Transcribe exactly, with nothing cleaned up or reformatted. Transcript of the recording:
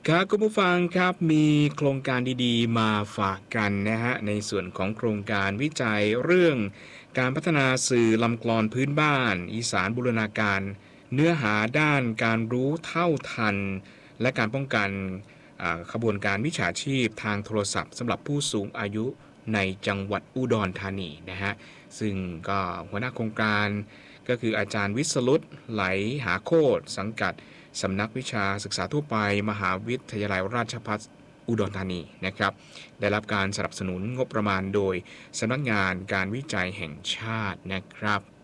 ครับคุณผู้ฟังครับมีโครงการดีๆมาฝากกันนะฮะในส่วนของโครงการวิจัยเรื่องการพัฒนาสื่อลำกลอนพื้นบ้านอีสานบูรณาการเนื้อหาด้านการรู้เท่าทันและการป้องกันอ่าขบวนการมิจฉาชีพทางโทรศัพท์สำหรับผู้สูงอายุในจังหวัดอุดรธานีนะฮะซึ่งก็หัวหน้าโครงการก็คืออาจารย์วิศรุตไหลหาโคตรสังกัดสำนักวิชาศึกษาทั่วไปมหาวิทยาลัยราชภัฏอุดรธานีนะครับได้รับการสนับสนุนงบประมาณโดยสำนักงานการวิจัยแห่งชาตินะครับ